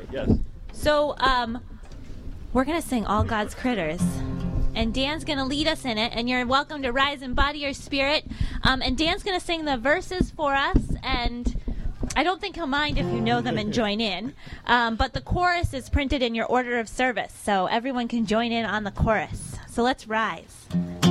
Yes. So, we're going to sing All God's Critters. And Dan's going to lead us in it. And you're welcome to rise and body your spirit. And Dan's going to sing the verses for us. And I don't think he'll mind if you know them and join in. But the chorus is printed in your order of service. So everyone can join in on the chorus. So let's rise.